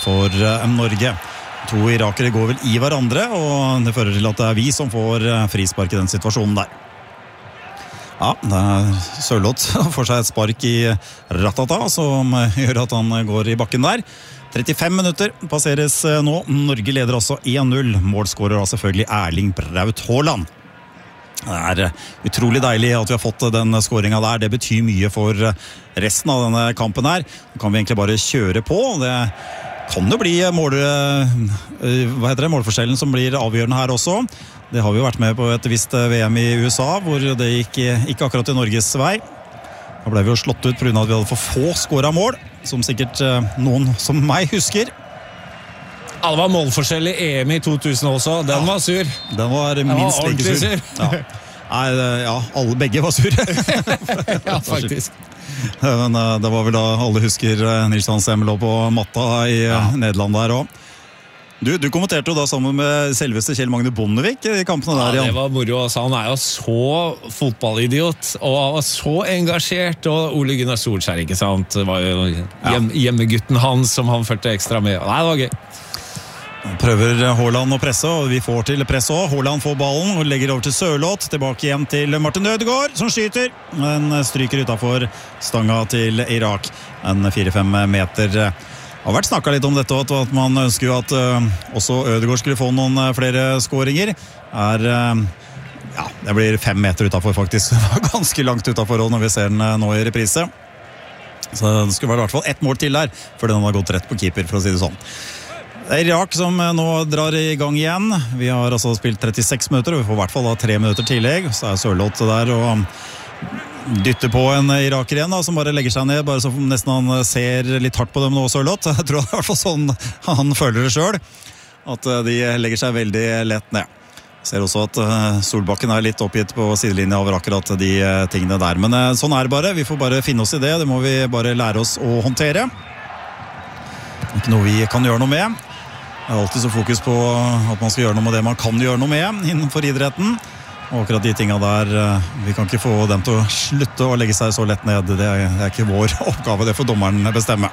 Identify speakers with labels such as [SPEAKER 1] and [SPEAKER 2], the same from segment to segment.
[SPEAKER 1] for Norge. 2 irakere går vel i hverandre, og det fører til at det vi som får frispark i den situasjonen der. Ja, det Sørloth får seg et spark i Ratata, som gjør at han går i bakken der. 35 minutter passeres nå. Norge leder også 1-0. Målskårer selvfølgelig Erling Braut Haaland. Det utrolig deilig at vi har fått den skåringen der. Det betyr mye for resten av denne kampen her. Nå kan vi egentlig bare kjøre på. Det kan jo bli målforskjellen som blir avgjørende her også. Det har vi jo vært med på et visst VM i USA, hvor det gikk ikke akkurat i Norges vei. Da ble vi jo slått ut på grunn av at vi hadde for få skåret mål, som sikkert noen som meg husker.
[SPEAKER 2] Ja, det var målforskjell i EM i 2000 også. Den var sur.
[SPEAKER 1] Den var minst like sur. Begge var sure.
[SPEAKER 2] Ja, faktisk.
[SPEAKER 1] Men det var vel da alle husker Nils Hans Emil på matta i Nederland der også. Du kommenterte jo da sammen med selveste Kjell Magne Bondevik i kampene der, Jan.
[SPEAKER 2] Det var moro, altså. Han jo så fotballidiot og så engasjert, og Ole Gunnar Solskjær, ikke sant? Det var jo hjemmegutten hans som han følte ekstra med. Nei, det var gøy.
[SPEAKER 1] Prøver Haaland å presse, og vi får til press også. Haaland får ballen og legger over til Sørloth. Tilbake hjem til Martin Ødegaard, som skyter. Den stryker utenfor stanga til Irak. En 4-5 meter. Det har vært snakket litt om dette, at man ønsker jo at også Ødegaard skulle få noen flere skåringer. Det blir 5 meter utenfor faktisk. Det var ganske langt utenfor når vi ser den nå i reprise. Så det skulle være i hvert fall 1 mål til der, før den har gått rett på keeper, for å si det sånn. Det Irak som nå drar i gang igjen. Vi har altså spilt 36 minutter, og vi får i hvert fall 3 minutter tillegg. Så Sørloth der og dytter på en iraker igjen da, som bare legger seg ned, bare så nesten han ser litt hardt på dem nå, Sørloth. Jeg tror det i hvert fall sånn han føler det selv, at de legger seg veldig lett ned. Jeg ser også at Solbakken litt oppgitt på sidelinja over akkurat de tingene der. Men sånn det bare, vi får bare finne oss i det. Det må vi bare lære oss å håndtere. Ikke noe vi kan gjøre noe med. Det alltid så fokus på at man skal gjøre noe med det man kan gjøre noe med innenfor idretten. Og akkurat de tingene der, vi kan ikke få dem til å slutte å legge seg så lett ned. Det ikke vår oppgave, det får dommeren bestemme.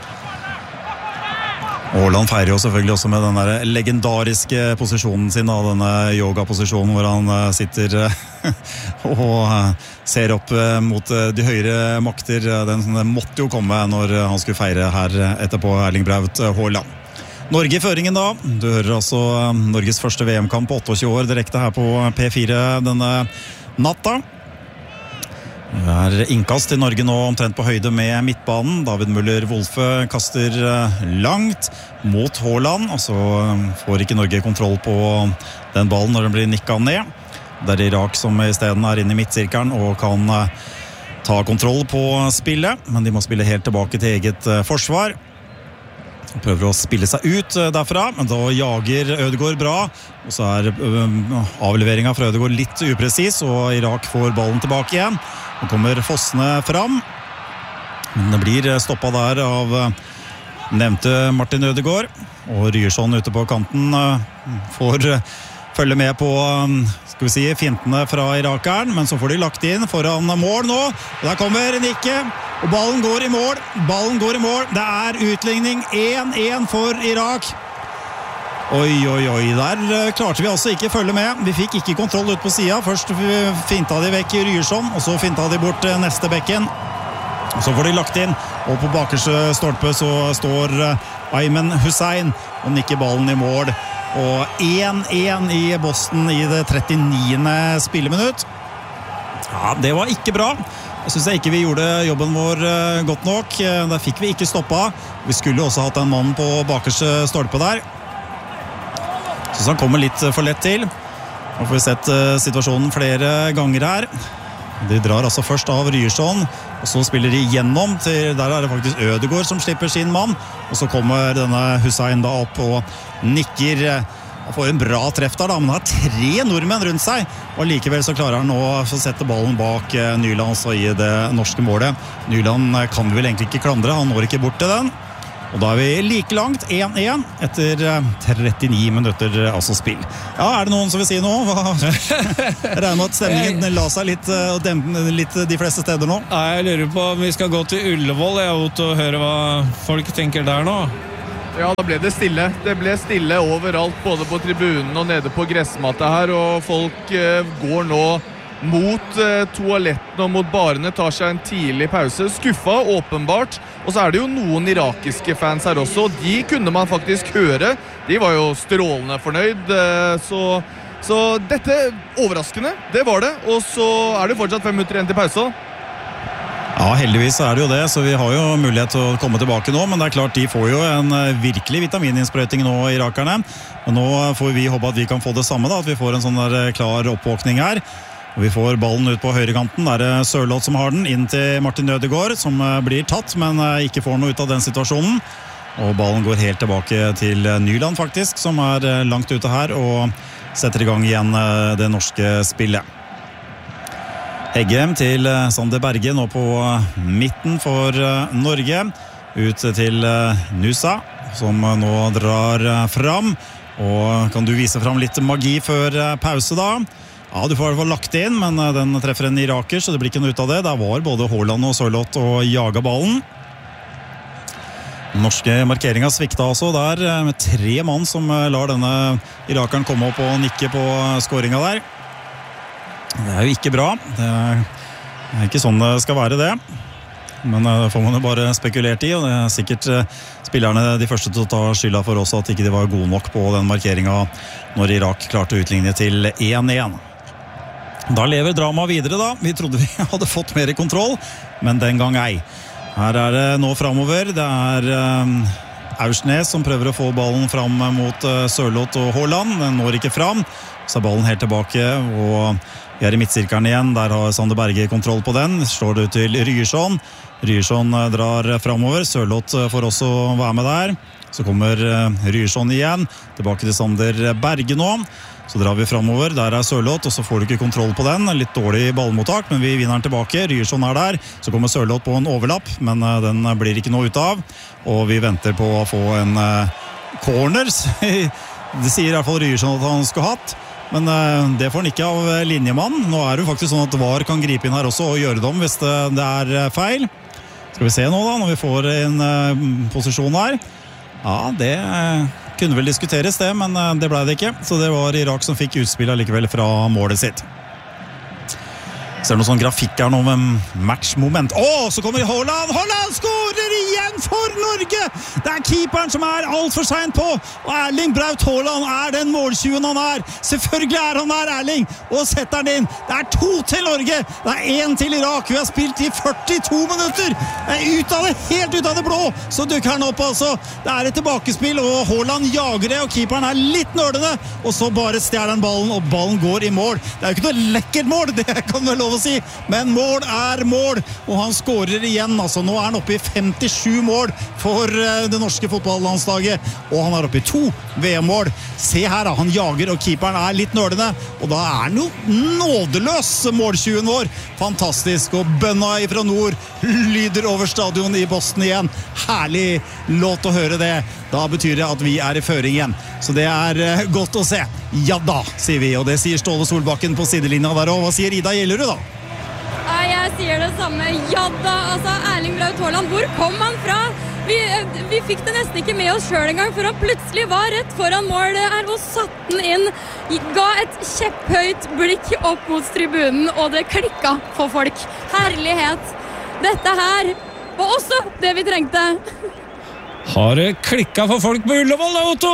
[SPEAKER 1] Haaland feirer jo selvfølgelig også med den der legendariske posisjonen sin, denne yoga-posisjonen hvor han sitter og ser opp mot de høyere makter. Den måtte jo komme når han skulle feire her etterpå, Erling Braut Haaland. Norge i føringen da. Du hører altså Norges første VM-kamp på 28 år direkte her på P4 denne natta. Det innkast til Norge nå omtrent på høyde med midtbanen. David Müller-Wolfe kaster langt mot Haaland, og så får ikke Norge kontroll på den ballen når den blir nikket ned. Det Irak som i stedet inne i midtsirkelen og kan ta kontroll på spillet, men de må spille helt tilbake til eget forsvar. Prøver å spille seg ut derfra, men da jager Ødegaard bra, og så avleveringen fra Ødegaard litt upresis, og Irak får ballen tilbake igjen. Nå kommer Fossene fram, men det blir stoppet der av nevnte Martin Ødegaard, og Ryerson ute på kanten får følge med på fintene fra irakeren, men så får de lagt inn foran mål nå, og der kommer Nikke. Og ballen går i mål. Det utligning 1-1 for Irak. Oi, der klarte vi altså ikke følge med. Vi fikk ikke kontroll ut på siden. Først finta de vekk Ryerson, og så finta de bort neste bekken. Og så får de lagt inn, og på bakerste stolpe så står Ayman Hussein og nikker ballen i mål. Og 1-1 i Boston i det 39. spilleminutt. Ja, det var ikke bra. Jeg synes ikke vi gjorde jobben vår godt nok. Der fikk vi ikke stoppet. Vi skulle også hatt en mann på bakerste stolpe der. Jeg synes han kommer litt for lett til. Nå får vi sett situasjonen flere ganger her. De drar altså først av Ryerson, og så spiller de gjennom til, der det faktisk Ødegaard som slipper sin mann, og så kommer denne Hussein da opp og nikker. Han får en bra treff der da, men han har 3 nordmenn rundt seg, og likevel så klarer han nå å sette ballen bak Nyland og gi det norske målet. Nyland kan vel egentlig ikke klandre, han når ikke bort til den. Og da vi like langt, 1-1 etter 39 minutter altså spill. Ja, det noen som vil si noe? Jeg regner med at stemningen la seg litt og dempe litt de fleste steder nå.
[SPEAKER 2] Ja, jeg lurer på om vi skal gå til Ullevål og høre hva folk tenker der nå.
[SPEAKER 3] Ja, da ble det stille. Det ble stille overalt, både på tribunen og nede på gressmatta her, og folk går nå mot toalettene og mot barene, tar seg en tidlig pause. Skuffa, åpenbart. Og så det jo noen irakiske fans her også. De kunne man faktisk høre. De var jo strålende fornøyd. Så dette overraskende, det var det. Og så det fortsatt 5 minutter igjen til pause.
[SPEAKER 1] Ja, heldigvis det jo det, så vi har jo mulighet til å komme tilbake nå, men det klart de får jo en virkelig vitamininnsprøyting nå, irakerne. Men nå får vi håpe at vi kan få det samme da, at vi får en sånn der klar oppvåkning her. Og vi får ballen ut på høyrekanten, det Sørloth som har den, inn til Martin Ødegaard, som blir tatt, men ikke får noe ut av den situasjonen. Og ballen går helt tilbake til Nyland faktisk, som langt ute her, og setter i gang igjen det norske spillet. Heggem til Sander Berge nå på midten for Norge, ut til Nusa som nå drar fram. Og kan du vise fram litt magi før pause da? Ja, du får i hvert fall lagt inn, men den treffer en iraker, så det blir ikke noe ut av det. Der var både Haaland og Sørloth og jaga ballen. Den norske markeringen svikta altså der, med 3 mann som lar denne irakeren komme opp og nikke på skåringen der. Det jo ikke bra. Det ikke sånn det skal være det. Men det får man jo bare spekulert i, og det sikkert spillerne de første til å ta skylda for også at ikke de var gode nok på den markeringen når Irak klarte å utligne til 1-1. Da lever drama videre da. Vi trodde vi hadde fått mer kontroll, men den gang ei. Her det nå fremover. Det Aursnes som prøver å få ballen fram mot Sørloth og Haaland. Den når ikke fram. Så ballen helt tilbake, og vi i midtsirkelen igjen. Der har Sander Berge kontroll på den. Slår det ut til Ryerson. Ryerson drar fremover. Sørloth får også være med der. Så kommer Ryerson igjen. Tilbake til Sander Berge nå. Så drar vi fremover. Der Sørloth, og så får du ikke kontroll på den. Litt dårlig ballmottak, men vi vinner den tilbake. Ryerson der. Så kommer Sørloth på en overlapp, men den blir ikke noe ut av. Og vi venter på å få en corners. Det sier i hvert fall Ryerson at han skulle hatt. Men det får han ikke av linjemann. Nå det jo faktisk sånn at VAR kan gripe inn her også og gjøre det om hvis det feil. Skal vi se nå da, når vi får en posisjon her. Ja, det kunne vel diskuteres det, men det ble det ikke. Så det var Irak som fikk utspillet likevel fra målet sitt. Ser du noen sånn grafikk her nå med matchmoment. Så kommer Haaland! Haaland skårer igjen for Norge! Det keeperen som alt for sent på, og Erling Braut Haaland den måltjuven han Selvfølgelig han der, Erling, og setter den inn. Det 2 til Norge, det 1 til Irak. Vi har spilt i 42 minutter. Helt ut av det blå, så dukker han opp altså. Det et tilbakespill, og Haaland jager det, og keeperen litt nølende, og så bare stjeler han ballen, og ballen går i mål. Det jo ikke noe lekkert mål, det kan vel lov å si, men mål mål, og han skårer igjen altså. Nå han oppe i 57 mål for det norske fotballandslaget, og han oppe i 2 VM-mål. Se her da, han jager, og keeperen litt nølende, og da han jo nådeløs måltjuven vår. Fantastisk, og bønna fra nord lyder over stadion i Boston igjen. Herlig låt å høre det. Da betyr det at vi i føring igjen, så det godt å se. Ja da, sier vi, og det sier Ståle Solbakken på sidelinja der også. Hva sier Ida Gjellerud da?
[SPEAKER 4] Jeg sier det samme. Ja da, altså Erling Braut Haaland, hvor kom han fra? Vi fikk det nesten ikke med oss selv en gang, for han plutselig var rett foran mål og satt den inn, ga et kjepphøyt blikk opp mot tribunen, og det klikket for folk. Herlighet! Dette her var også det vi trengte.
[SPEAKER 2] Har det klikket for folk på Ullevål da, Otto?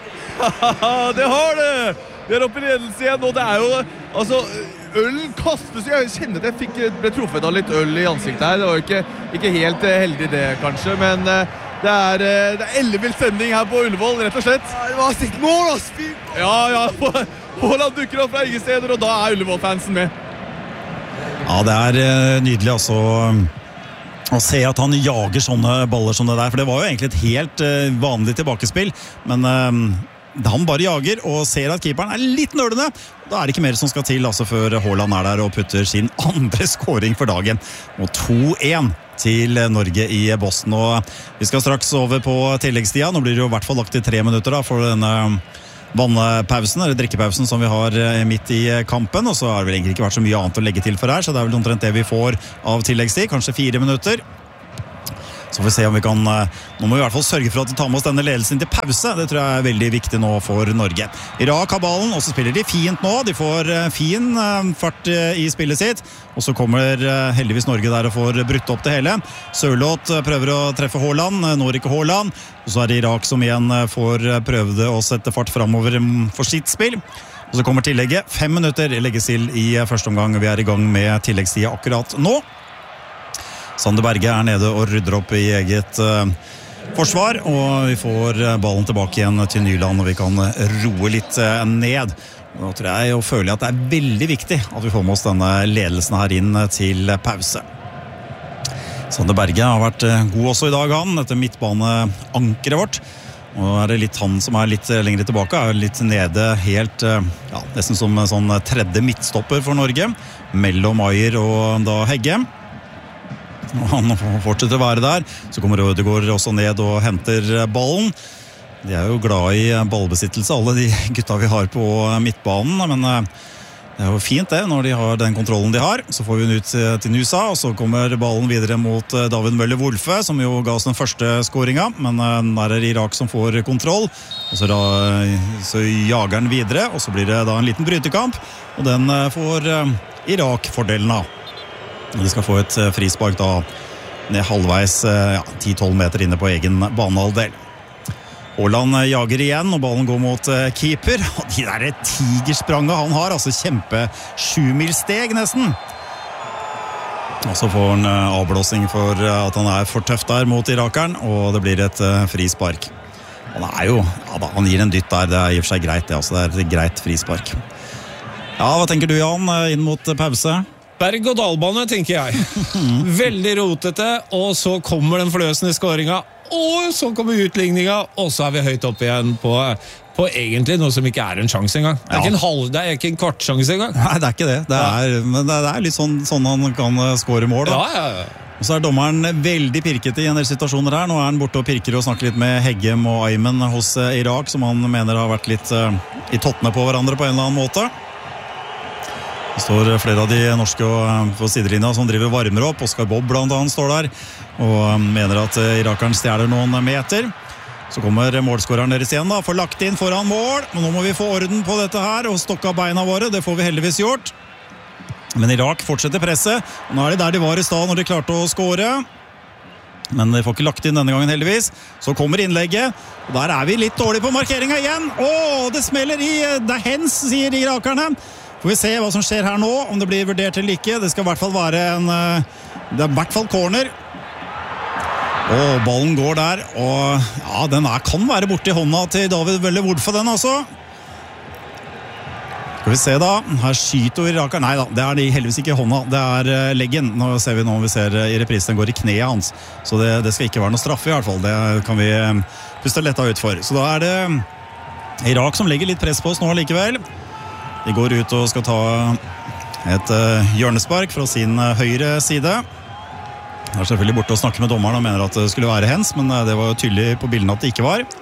[SPEAKER 3] Det har det! Vi oppe i ledelse igjen, og det jo altså, ølen kastes. Jeg kjenner at jeg ble truffet av litt øl i ansiktet her. Det var ikke helt heldig det kanskje, men det ellevill stemning her på Ullevål, rett og slett. Det var sitt mål, ass! Ja, Haaland dukker opp fra ingen steder, og da Ullevål-fansen med.
[SPEAKER 1] Ja, det nydelig altså å se at han jager sånne baller som det der, for det var jo egentlig et helt vanlig tilbakespill, men han bare jager og ser at keeperen litt nølende. Da det ikke mer som skal til altså, før Haaland der og putter sin andre scoring for dagen, og 2-1 til Norge i Boston. Og vi skal straks over på tilleggstida. Nå blir det jo i hvert fall lagt til 3 minutter da, for denne vannpausen, eller drikkepausen som vi har midt i kampen, og så har det vel egentlig ikke vært så mye annet å legge til for her, så det vel omtrent det vi får av tilleggstid, kanskje 4 minutter. Så får vi se om vi kan, nå må vi I hvert fall sørge for at de tar med oss denne ledelsen til pause. Det tror jeg veldig viktig nå for Norge. Irak har ballen, og så spiller de fint nå. De får fin fart I spillet sitt. Og så kommer heldigvis Norge der og får brutt opp det hele. Sørloth prøver å treffe Haaland, når ikke Haaland. Og så det Irak som igjen får prøvde å sette fart fremover for sitt spill. Og så kommer tillegget. 5 minutter legges til I første omgang. Vi I gang med tilleggstida akkurat nå. Sander Berge nede og rydder opp I eget forsvar, og vi får ballen tilbake igjen til Nyland, og vi kan roe litt ned. Da tror jeg og føler at det veldig viktig at vi får med oss denne ledelsen her inn til pause. Sander Berge har vært god også I dag, han, etter midtbaneankeret vårt. Og det litt han som litt lengre tilbake, litt nede helt, ja, nesten som en sånn tredje midtstopper for Norge, mellom Ajer og da Hegge. Og han fortsetter å være der. Så kommer Ødegaard også ned og henter ballen. De jo glad I ballbesittelse, alle de gutta vi har på midtbanen, men det jo fint det, når de har den kontrollen de har. Så får vi den ut til Nusa, og så kommer ballen videre mot David Møller Wolfe, som jo ga oss den første scoringen, men der det Irak som får kontroll, og så jager den videre, og så blir det da en liten brytekamp, og den får Irak fordelen av. De skal få et frispark da ned halvveis 10-12 meter inne på egen banehalvdel. Haaland jager igjen, og ballen går mot keeper. Og de der tigerspranget han har, altså kjempe 7-milssteg nesten. Og så får han avblåsing for at han for tøff der mot irakeren, og det blir et frispark. Han jo, ja da, han gir en dytt der, det I og for seg greit det, altså det et greit frispark. Ja, hva tenker du Jan, inn mot pause?
[SPEAKER 2] Berg- og dalbane, tenker jeg. Veldig rotete, og så kommer den forløsende skåringen, og så kommer utligninga, og så vi høyt opp igjen på egentlig noe som ikke en sjanse engang. Det det ikke en kvart sjanse engang.
[SPEAKER 1] Nei, det ikke det. Men det litt sånn han kan skåre mål da.
[SPEAKER 2] Ja.
[SPEAKER 1] Og så dommeren veldig pirket I en del situasjoner her. Nå han borte og pirker og snakker litt med Heggem og Ayman hos Irak, som han mener har vært litt I tottene på hverandre på en eller annen måte. Det står flere av de norske på sidelinja som driver varmer opp. Oskar Bob blant annet står der og mener at irakeren stjeler noen meter. Så kommer målskåreren deres igjen da, får lagt inn foran mål. Men nå må vi få orden på dette her og stokke av beina våre. Det får vi heldigvis gjort. Men Irak fortsetter presset. Og nå det der de var I stad når de klarte å skåre. Men de får ikke lagt inn denne gangen heldigvis. Så kommer innlegget. Og der vi litt dårlig på markeringen igjen. Det smeller I. Det hens, sier irakerne. Får vi se hva som skjer her nå, om det blir vurdert eller ikke. Det skal I hvert fall være det I hvert fall corner. Og ballen går der, og ja, den kan være borte I hånda til David Møller Wolfe den altså. Skal vi se da, her skyter irakeren. Nei da, det de heldigvis ikke I hånda, det leggen. Nå ser vi I reprisen, den går I kneet hans. Så det skal ikke være noe straffe I hvert fall, det kan vi puste letta ut for. Så da det Irak som legger litt press på oss nå likevel. De går ut og skal ta et hjørnespark fra sin høyre side. De selvfølgelig borte å snakke med dommeren og mener at det skulle være hens, men det var jo tydelig på bildene at det ikke var.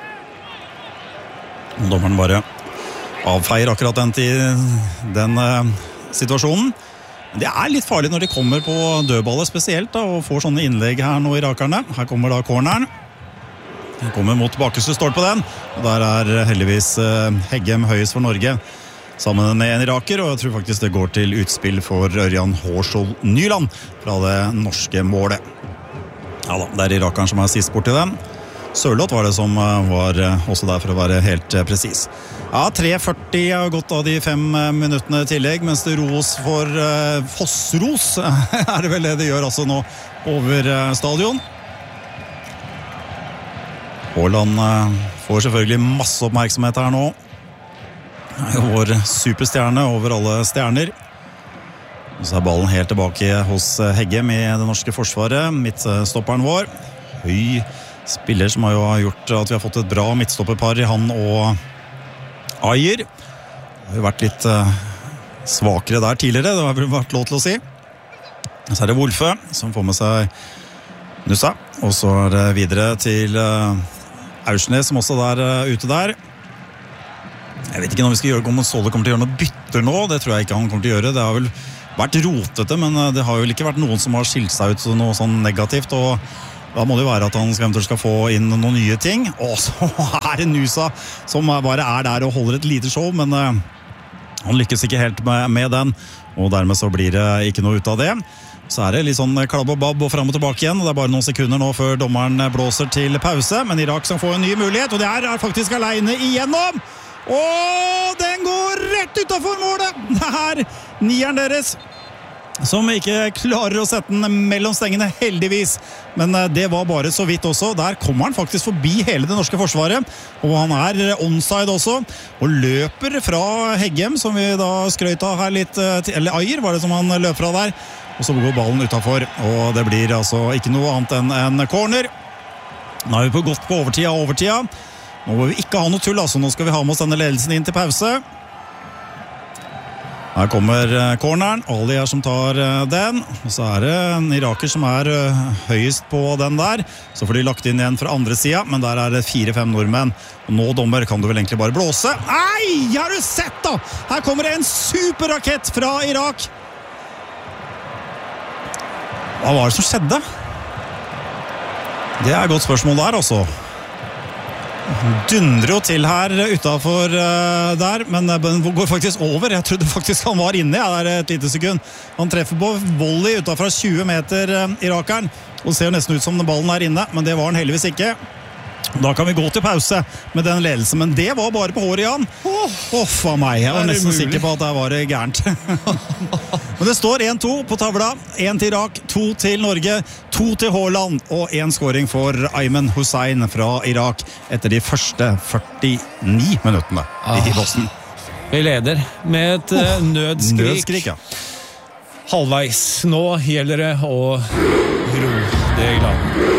[SPEAKER 1] Og dommeren bare avfeier akkurat den situasjonen. Det litt farlig når de kommer på dødballet spesielt da, og får sånne innlegg her nå irakerne. Her kommer da corneren. Den kommer mot bakerste stolpe den. Og der heldigvis Heggem høyest for Norge. Sammen med en iraker, og jeg tror faktisk det går til utspill for Ørjan Hårskjold Nyland fra det norske målet. Ja da, det irakeren som sist bort til den. Sørloth var det som var også der for å være helt presis. Ja, 3:40 har gått av de 5 minuttene tillegg, mens det ros for Fossros det vel det gjør altså nå over stadion. Haaland får selvfølgelig masse oppmerksomhet her nå. Vår superstjerne over alle stjerner. Og så ballen helt tilbake hos Heggem I det norske forsvaret. Midtstopperen vår. Høy spiller som har jo gjort at vi har fått et bra midtstopperpar I han og Ajer. Det har jo vært litt svakere der tidligere, det har vel vært lov til å si. Så det Wolfe som får med seg Nusa. Og så det videre til Aursnes som også ute der. Jeg vet ikke når vi skal gjøre, om Ståle kommer til å gjøre noe bytter nå. Det tror jeg ikke han kommer til å gjøre. Det har vel vært rotete, men det har jo ikke vært noen som har skilt seg ut noe sånn negativt. Og Da må det jo være at han eventuelt skal få inn noen nye ting. Og så det Nusa som bare der og holder et lite show, men han lykkes ikke helt med den, og dermed så blir det ikke noe ut av det. Så det litt sånn klabb og babb og frem og tilbake igjen, og det bare noen sekunder nå før dommeren blåser til pause, men Irak som får en ny mulighet, og det faktisk alene igjennom, og den går rett utenfor målet. Det nieren deres som ikke klarer å sette den mellom stengene, heldigvis, men det var bare så vidt også. Der kommer han faktisk forbi hele det norske forsvaret, og han onside også, og løper fra Heggem, som vi da skrøt av her litt, eller Ayer var det som han løp fra der, og så går ballen utenfor, og det blir altså ikke noe annet enn en corner. Nå vi gått på overtida. Nå må vi ikke ha noe tull, altså. Nå skal vi ha med oss denne ledelsen inn til pause. Her kommer corneren, Ali som tar den, og så det en iraker som høyest på den der, så får de lagt inn igjen fra andre siden, men der det 4-5 nordmenn, og nå dommer kan du vel egentlig bare blåse. Nei, har du sett da? Her kommer det en superrakett fra Irak. Hva var det som skjedde? Det et godt spørsmål der altså. Dundrer jo til her utenfor der, men den går faktisk over. Jeg trodde faktisk han var inne et lite sekund. Han treffer på volley utenfor 20 meter irakeren, og ser nesten ut som den ballen inne, men det var han heldigvis ikke. Da kan vi gå til pause med den ledelsen, men det var bare på håret igjen. For meg, jeg var nesten sikker på at det var gærent. Men det står 1-2 på tavla, 1 til Irak, 2 til Norge, 2 til Haaland, og 1 scoring for Ayman Hussein fra Irak etter de første 49 minuttene i Boston.
[SPEAKER 2] Vi leder med et nødskrik.
[SPEAKER 1] Ja.
[SPEAKER 2] Halvveis. Nå gjelder det å ro det i land.